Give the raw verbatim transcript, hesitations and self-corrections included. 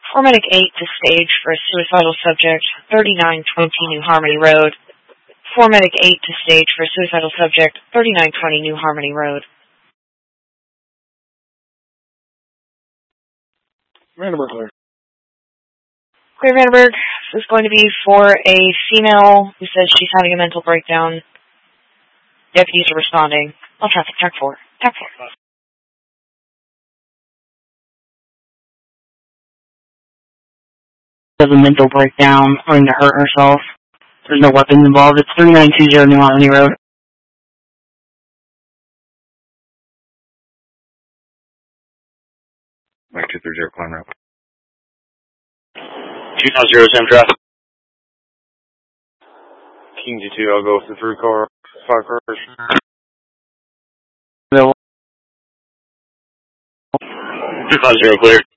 four Medic eight to stage for a suicidal subject, thirty-nine twenty New Harmony Road. four Medic eight to stage for a suicidal subject, thirty-nine twenty New Harmony Road. Vandenberg, clear. Clear, Vandenberg. This is going to be for a female who says she's having a mental breakdown. Deputies are responding. All traffic, track four. Track four. Has a mental breakdown, going to hurt herself. There's no weapons involved. It's thirty-nine twenty New Harmony Road. Mike two three zero, climb route. two nine zero, Sam traffic. King G two, I'll go with the three car, five cars. No. two five zero, clear.